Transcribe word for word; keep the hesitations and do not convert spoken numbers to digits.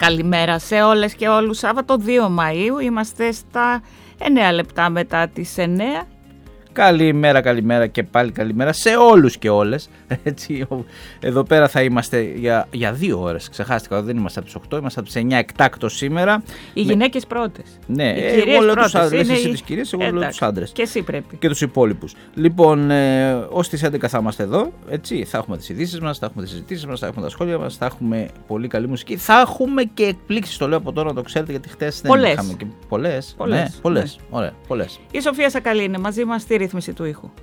Καλημέρα σε όλες και όλους. Σάββατο δύο Μαΐου, είμαστε στα εννέα λεπτά μετά τις εννέα. Καλημέρα, καλημέρα και πάλι καλημέρα σε όλους και όλες. Έτσι, εδώ πέρα θα είμαστε για, για δύο ώρες. Ξεχάστηκα, δεν είμαστε από τις οκτώ, είμαστε από τις εννιά εκτάκτος σήμερα. Οι γυναίκες πρώτες. Ναι, οι εγώ κυρίες λέω πρώτες. τους άντρες, Είναι εσύ οι... τις κυρίες, εγώ λέω τους άντρες. Και εσύ πρέπει. Και τους υπόλοιπους. Λοιπόν, ε, ως τις έντεκα θα είμαστε εδώ, έτσι, θα έχουμε τις ειδήσεις μας, θα έχουμε τις συζητήσεις μας, θα έχουμε τα σχόλια μας, θα έχουμε πολύ καλή μουσική, θα έχουμε και εκπλήξεις, το λέω από τώρα να το ξέρετε, γιατί χτες δεν πολλές. είχαμε και πολλές. Πολλές. Ναι, πολλές. Ναι. Ωραία, πολλές. Η Σοφία Σακαλή είναι μαζί μας στη ρύθμιση του ήχου.